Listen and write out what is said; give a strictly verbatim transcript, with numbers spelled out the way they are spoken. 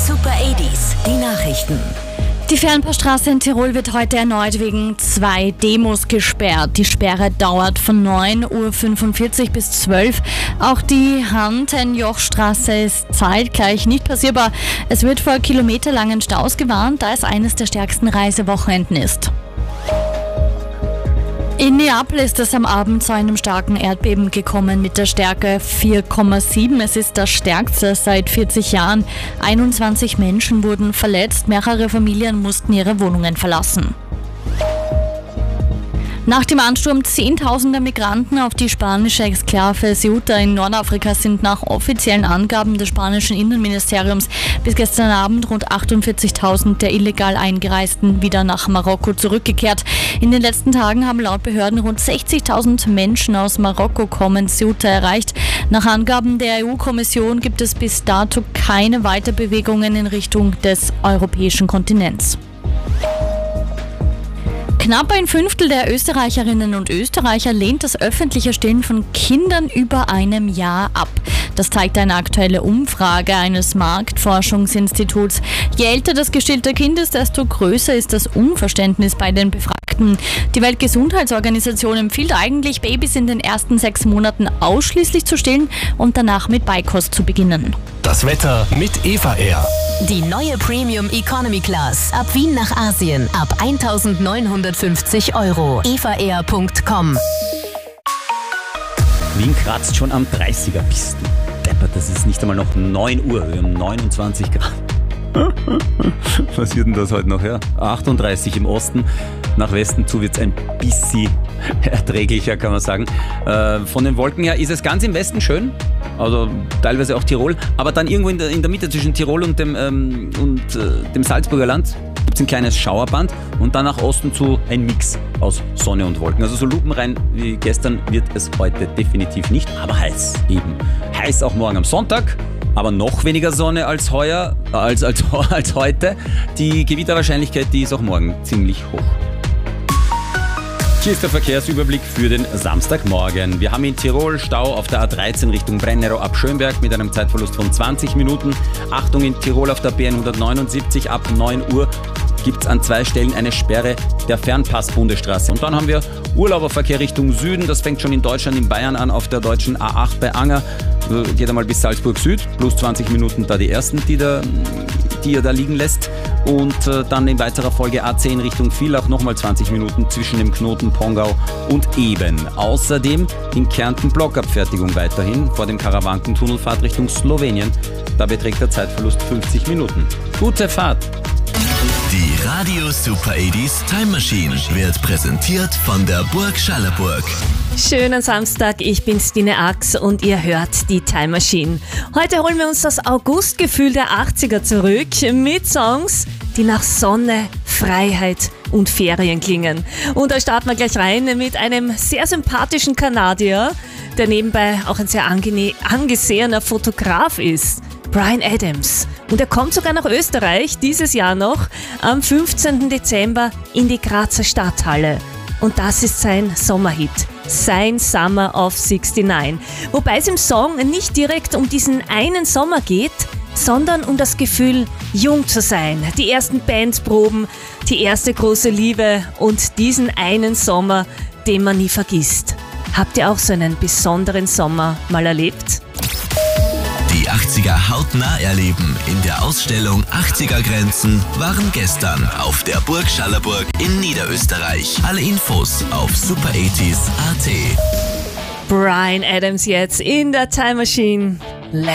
Super achtziger, die Nachrichten. Die Fernpassstraße in Tirol wird heute erneut wegen zwei Demos gesperrt. Die Sperre dauert von neun Uhr fünfundvierzig bis zwölf. Auch die Hantenjochstraße ist zeitgleich nicht passierbar. Es wird vor kilometerlangen Staus gewarnt, da es eines der stärksten Reisewochenenden ist. In Neapel ist es am Abend zu einem starken Erdbeben gekommen mit der Stärke vier Komma sieben. Es ist das stärkste seit vierzig Jahren. einundzwanzig Menschen wurden verletzt, mehrere Familien mussten ihre Wohnungen verlassen. Nach dem Ansturm zehntausender Migranten auf die spanische Exklave Ceuta in Nordafrika sind nach offiziellen Angaben des spanischen Innenministeriums bis gestern Abend rund achtundvierzigtausend der illegal Eingereisten wieder nach Marokko zurückgekehrt. In den letzten Tagen haben laut Behörden rund sechzigtausend Menschen aus Marokko kommen Ceuta erreicht. Nach Angaben der E U-Kommission gibt es bis dato keine Weiterbewegungen in Richtung des europäischen Kontinents. Knapp ein Fünftel der Österreicherinnen und Österreicher lehnt das öffentliche Stillen von Kindern über einem Jahr ab. Das zeigt eine aktuelle Umfrage eines Marktforschungsinstituts. Je älter das gestillte Kind ist, desto größer ist das Unverständnis bei den Befragten. Die Weltgesundheitsorganisation empfiehlt eigentlich, Babys in den ersten sechs Monaten ausschließlich zu stillen und danach mit Beikost zu beginnen. Das Wetter mit Eva Air. Die neue Premium Economy Class. Ab Wien nach Asien. Ab eintausendneunhundertfünfzig Euro. eva air punkt com. Wien kratzt schon am dreißiger. Bist du deppert, das ist nicht einmal noch neun Uhr. Wir haben neunundzwanzig Grad. Was wird denn das heute noch her? achtunddreißig im Osten. Nach Westen zu wird es ein bisschen erträglicher, kann man sagen. Äh, von den Wolken her ist es ganz im Westen schön. Also teilweise auch Tirol. Aber dann irgendwo in der, in der Mitte zwischen Tirol und dem, ähm, und, äh, dem Salzburger Land gibt es ein kleines Schauerband. Und dann nach Osten zu ein Mix aus Sonne und Wolken. Also so lupenrein wie gestern wird es heute definitiv nicht. Aber heiß eben. Heiß auch morgen am Sonntag. Aber noch weniger Sonne als heuer, als, als, als heute. Die Gewitterwahrscheinlichkeit, die ist auch morgen ziemlich hoch. Hier ist der Verkehrsüberblick für den Samstagmorgen. Wir haben in Tirol Stau auf der A dreizehn Richtung Brennero ab Schönberg mit einem Zeitverlust von zwanzig Minuten. Achtung, in Tirol auf der B N hundertneunundsiebzig ab neun Uhr gibt es an zwei Stellen eine Sperre der Fernpass-Bundesstraße. Und dann haben wir Urlauberverkehr Richtung Süden. Das fängt schon in Deutschland, in Bayern an, auf der deutschen A acht bei Anger. Geht einmal bis Salzburg Süd, plus zwanzig Minuten da die ersten, die, da, die ihr da liegen lässt. Und äh, dann in weiterer Folge A zehn Richtung Villach nochmal zwanzig Minuten zwischen dem Knoten Pongau und Eben. Außerdem in Kärnten Blockabfertigung weiterhin vor dem Karawankentunnelfahrt Richtung Slowenien. Da beträgt der Zeitverlust fünfzig Minuten. Gute Fahrt! Die Radio Super achtziger Time Machine wird präsentiert von der Burg Schallerburg. Schönen Samstag, ich bin Stine Ax und ihr hört die Time Machine. Heute holen wir uns das Augustgefühl der achtziger zurück mit Songs, die nach Sonne, Freiheit und Ferien klingen. Und da starten wir gleich rein mit einem sehr sympathischen Kanadier, der nebenbei auch ein sehr angene- angesehener Fotograf ist. Bryan Adams. Und er kommt sogar nach Österreich, dieses Jahr noch, am fünfzehnten Dezember in die Grazer Stadthalle. Und das ist sein Sommerhit, sein Summer of neunundsiebzig. Wobei es im Song nicht direkt um diesen einen Sommer geht, sondern um das Gefühl, jung zu sein. Die ersten Bandproben, die erste große Liebe und diesen einen Sommer, den man nie vergisst. Habt ihr auch so einen besonderen Sommer mal erlebt? Die achtziger hautnah erleben in der Ausstellung achtziger Grenzen waren gestern auf der Burg Schallerburg in Niederösterreich. Alle Infos auf super achtziger punkt at. Bryan Adams jetzt in der Time Machine.